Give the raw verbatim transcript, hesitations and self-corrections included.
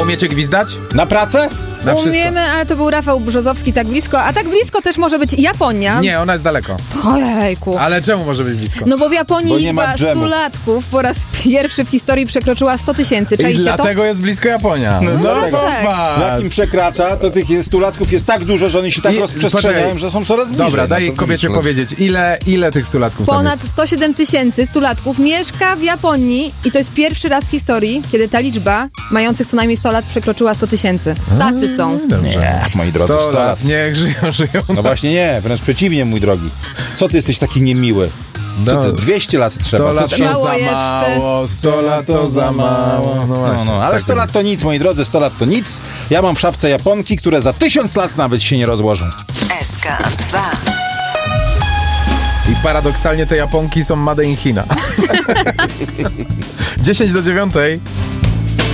umiecie gwizdać? Na pracę? Na wszystko. Umiemy, ale to był Rafał Brzozowski tak blisko, a tak blisko też może być Japonia. Nie, ona jest daleko. Ojejku. Ale czemu może być blisko? No bo w Japonii Bo nie ma liczba dżemu. stulatków po raz pierwszy w historii przekroczyła sto tysięcy. I Czajcie to? dlatego jest blisko Japonia. No, no no tak. popatrz. Jak im przekracza, to tych stulatków jest tak dużo, że oni się tak I- rozprzestrzeniają, poczekaj. że są coraz bliżej. Dobra, No daj to kobiecie widzisz, powiedzieć, ile, ile tych stulatków tam Ponad jest? sto siedem tysięcy stulatków mieszka w Japonii i to jest pierwszy raz w historii, kiedy ta liczba mających co najmniej sto lat przekroczyła sto tysięcy. Tacy są. Dobrze. Nie, moi drodzy, sto sto lat, lat. niech żyją, żyją. No właśnie nie, wręcz przeciwnie, mój drogi. Co ty jesteś taki niemiły? Co ty, No. dwieście lat trzeba. sto Co lat ty- to Mało za jeszcze. mało, sto lat to za mało. No No, właśnie. no, ale tak sto lat to nic, moi drodzy, sto lat to nic. Ja mam w szafce Japonki, które za tysiąc lat nawet się nie rozłożą. S K dwa. I paradoksalnie te Japonki są made in China. dziesięć do dziewiątej.